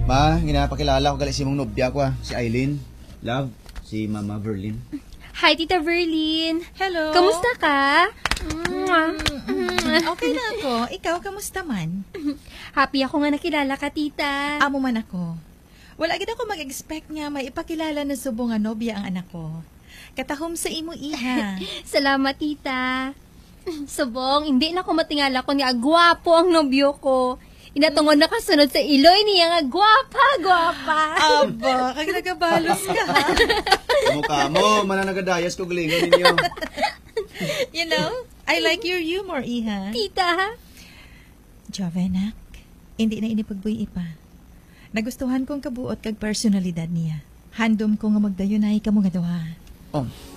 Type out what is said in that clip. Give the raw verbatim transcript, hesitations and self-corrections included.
Ma, ginapakilala ko gali si mong nobya ko ah, si Eileen. Love, si Mama Verlin. Hi, Tita Verlin. Hello. Kamusta ka? Mm, okay na ako. Ikaw, kamusta man? Happy ako nga nakilala ka, Tita. Amo man ako. Wala gid ako mag-expect nga may ipakilala na subong nga nobya ang anak ko. Katahom sa imo iha. Salamat, Tita. Subong, hindi na ko matingala ko nga gwapo ang nobyo ko. Inatungon na kasunod sa iloy niya nga gwapa, gwapa. Aba, kag nagabalos ka ha. Mukha mo, mananagadayas ko galingan ninyo. You know, I like your humor, iha. Tita. Jovenak, hindi na inipagbuy ipa. Nagustuhan kong kabuot kag personalidad niya. Handom ko nga magdayunay ka mo nga duha. Oh,